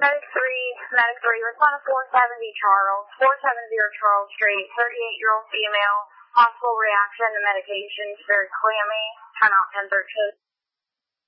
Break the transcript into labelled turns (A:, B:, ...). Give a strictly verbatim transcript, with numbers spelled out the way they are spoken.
A: Medic three, Medic three, respond to four seventy Charles, four seventy Charles Street, thirty-eight-year-old female, possible reaction to medications, very clammy, turn out ten thirteen.